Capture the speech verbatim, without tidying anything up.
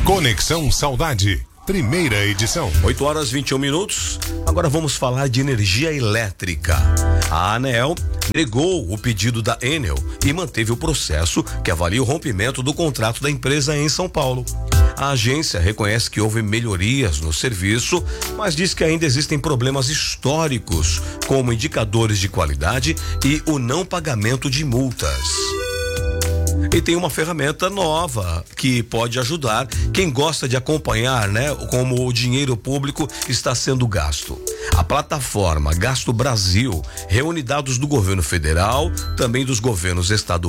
Conexão Saudade, primeira edição. oito horas e vinte e um minutos. Agora vamos falar de energia elétrica. A ANEEL negou o pedido da Enel e manteve o processo que avalia o rompimento do contrato da empresa em São Paulo. A agência reconhece que houve melhorias no serviço, mas diz que ainda existem problemas históricos, como indicadores de qualidade e o não pagamento de multas. E tem uma ferramenta nova que pode ajudar quem gosta de acompanhar, né, como o dinheiro público está sendo gasto. A plataforma Gasto Brasil reúne dados do governo federal, também dos governos estaduais